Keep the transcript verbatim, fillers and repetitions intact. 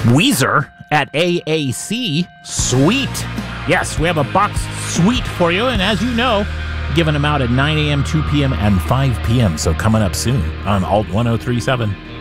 Weezer at A A C. Sweet. Yes, we have a box suite for you, and as you know, giving them out at nine a.m., two p.m., and five p.m., so coming up soon on Alt one oh three point seven.